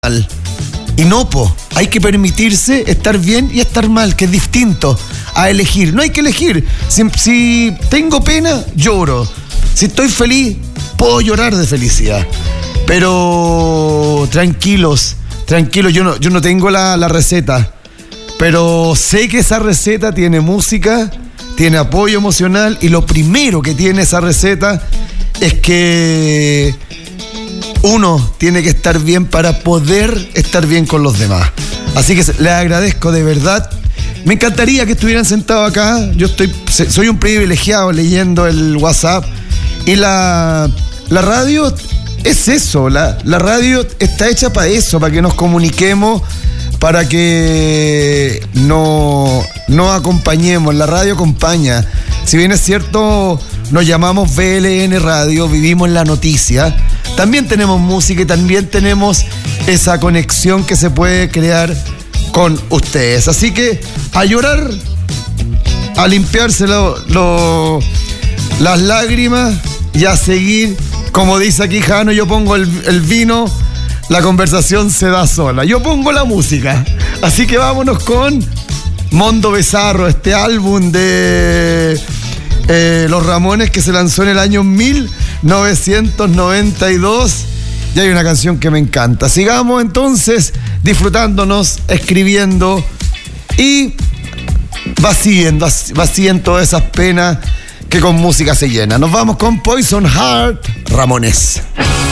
mal. Y no, hay que permitirse estar bien y estar mal, que es distinto a elegir. No hay que elegir. Si tengo pena, lloro. Si estoy feliz, puedo llorar de felicidad. Pero tranquilos, yo no tengo la receta. Pero sé que esa receta tiene música, tiene apoyo emocional, y lo primero que tiene esa receta es que uno tiene que estar bien para poder estar bien con los demás. Así que les agradezco de verdad. Me encantaría que estuvieran sentados acá. Yo soy un privilegiado leyendo el WhatsApp. Y la radio es eso. La radio está hecha para eso, para que nos comuniquemos, para que nos acompañemos. La radio acompaña. Si bien es cierto, nos llamamos VLN Radio, vivimos la noticia, también tenemos música y también tenemos esa conexión que se puede crear con ustedes. Así que a llorar, a limpiarse las lágrimas y a seguir. Como dice aquí Jano, yo pongo el vino, la conversación se da sola. Yo pongo la música. Así que vámonos con Mondo Bizarro, este álbum de Los Ramones que se lanzó en el año 1992. Y hay una canción que me encanta. Sigamos entonces disfrutándonos, escribiendo y vacíen todas esas penas que con música se llenan. Nos vamos con Poison Heart, Ramones.